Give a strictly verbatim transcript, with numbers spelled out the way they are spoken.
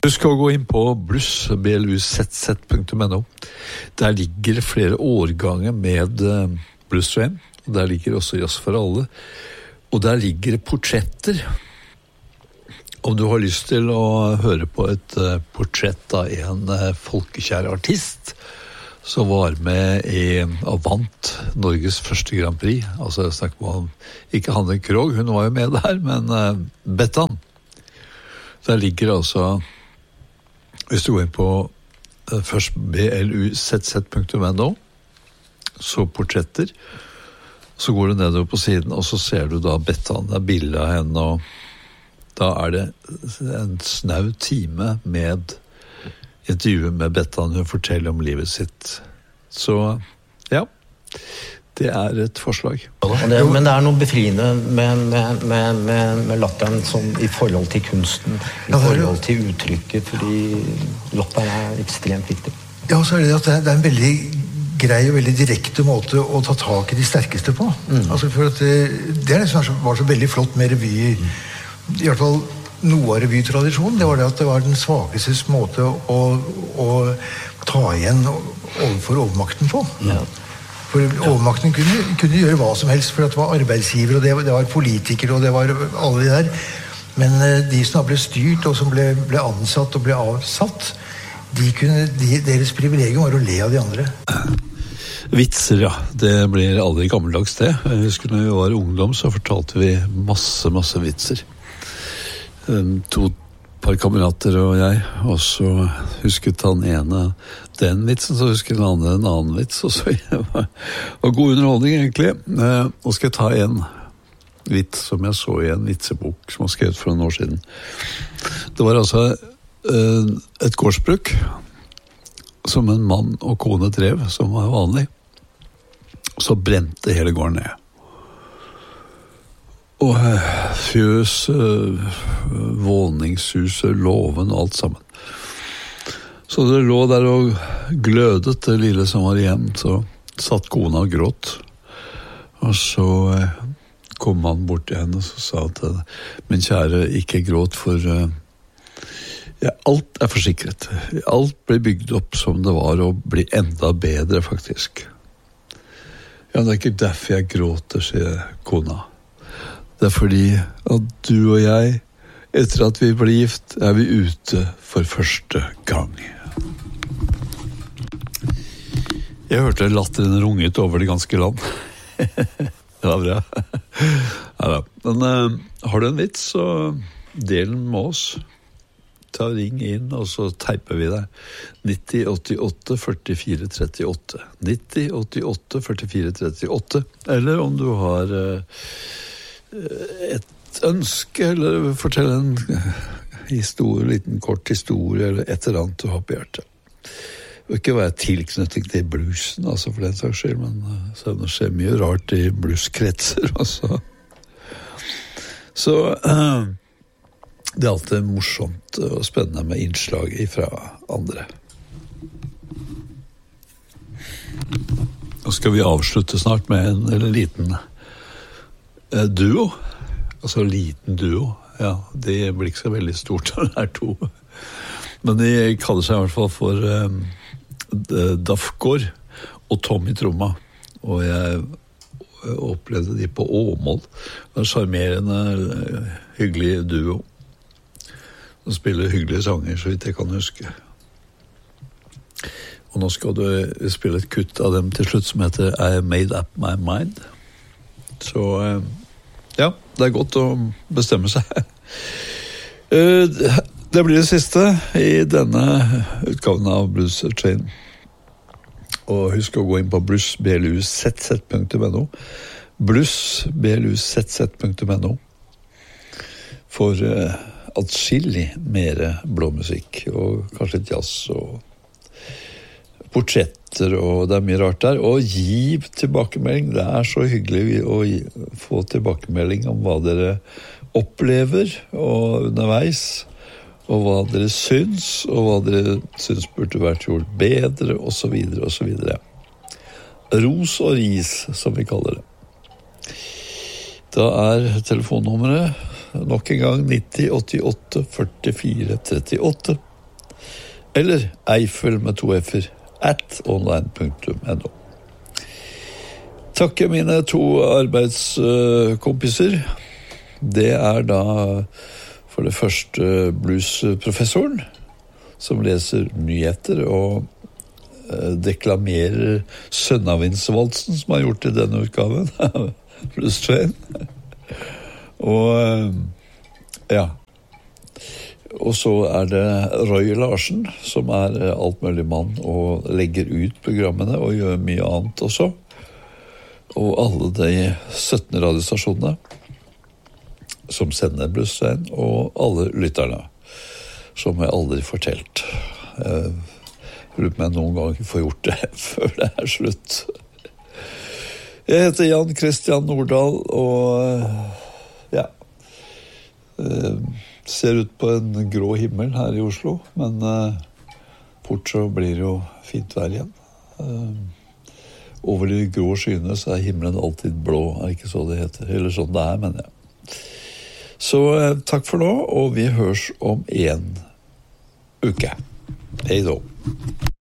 Husk å gå inn på bluss, b l u z z punktum n o. Der ligger flere årganger med Blues Train. Der ligger også Jazz for alle. Og der ligger portretter. Om du har lyst til å høre på et portrett av en folkekjær artist som var med i Avant, Norges første Grand Prix. Altså jeg snakker om, ikke Hanne Krogh, hun var jo med der, men Bettan. Der ligger altså, hvis du går inn på uh, først b l u z z punktum n o, så portretter, så går du nedover på siden, og så ser du da Bettan, det er bildet av henne, og da er det en snau time med intervjuet med Bettan, hun forteller om livet sitt. Så, ja, det er et forslag. Det, men det er noe befriende med, med, med, med, med latteren som i forhold til kunsten, i forhold til uttrykket, fordi latteren er ekstremt viktig. Ja, så er det at det er, det er en veldig grei og veldig direkte måte å ta tak i de sterkeste på. Mm. Altså for at det, det er det som var så veldig flott med revy, mm. i hvert fall noe av revytradisjonen, det var det at det var den svakestes måte å, å ta igjen overfor overmakten på. Ja. For overmakten kunne, kunne gjøre hva som helst, for det var arbeidsgiver, og det, det var politikere, og det var alle de der. Men de som ble styrt, og som ble, ble ansatt og ble avsatt, de kunne, de, deres privilegium var å le av de andre. Vitser, ja. Det blir aldri gammeldags det. Jeg husker når vi var ungdom, så fortalte vi masse, masse vitser. Um, to par kamerater og jeg, og så husket han ene den vitsen, så husket den andre en annen vits, og så det var, var god underholdning egentlig. Uh, og skal jeg ta en vits som jeg så i en vitsebok som var skrevet for noen år siden. Det var altså uh, et gårdsbruk som en mann og kone drev, som var vanlig. Og så brente hele gården ned. Og fjøs, våningshuset, låven og alt sammen. Så det lå der og glødet det lille som var igjen, så satt kona og gråt. Og så kom han bort til henne og så sa at min kjære, ikke gråt, for ja, alt er forsikret. Alt ble bygd opp som det var, og blir enda bedre faktisk. Ja, det er ikke derfor jeg gråter, sier kona. Det er fordi at du og jeg, etter at vi ble gift, er vi ute for første gang. Jeg hørte latteren runget over det ganske land. Det var bra. Ja, da. Men uh, har du en vits, så del den med oss. Ta ring inn, og så teiper vi deg. nitti åttiåtte førtifire trettiåtte. nitti åttiåtte førtifire trettiåtte. Eller om du har... Uh, et ønske, eller fortelle en historie, liten kort historie, eller et eller annet du har på hjertet. Det vil ikke være tilknytning til bluesen, altså for den saks skyld, men så det skjer mye rart i blueskretser, altså. Så uh, det er alltid morsomt og spennende med innslag fra andre. Nå skal vi avslutte snart med en, en liten duo, altså liten duo, ja, det blir ikke så veldig stort av det her to, men de kaller seg i hvert fall for um, Dafgård og Tommy Tromma, og jeg opplevde de på Åmål. Det er charmerende, hyggelig duo, som spiller hyggelige sanger, så vidt jeg kan huske. Og nå skal du spille et kutt av dem til slutt som heter I Made Up My Mind. Så ja, det er godt å bestemme seg. Det blir det siste i denne utgaven av Blues Train. Og husk å gå inn på bluss b l u z z punktum n o. bluss b l u z z punktum n o for atskillig mer blåmusikk, og kanskje litt jazz og portretter, og det er mye rart der. Og gi tilbakemelding. Det er så hyggelig å få tilbakemelding om hva dere opplever og underveis, og hva dere syns, og hva dere syns burde vært gjort bedre, og så videre, og så videre. Ros og ris, som vi kaller det. Da er telefonnummeret nok en gang nitti åttiåtte førtifire trettiåtte. eller Eiffel med to f-er at online punktum no. Takke mine to arbeidskompiser. Det er da for det første bluesprofessoren, som leser nyheter og deklamerer Sønnavindsvalsen, som har gjort i denne utgaven. Blues Train. Og ja. Og så er det Roy Larsen, som er alt mulig mann og legger ut programmene og gjør mye annet også. Og alle de sytten radiostasjonene som sender Blues Train, og alle lytterne, som jeg aldri fortalt. Jeg lurer på om jeg noen gang får gjort det før det er slutt. Jeg heter Jan Christian Nordahl, og ja, ser ut på en grå himmel her i Oslo, men fort så blir det jo fint vær igjen. Over de grå skyene så er himmelen alltid blå, er ikke så det heter, eller sånn det er, men ja. Så takk for nå, og vi høres om en uke. Hei då.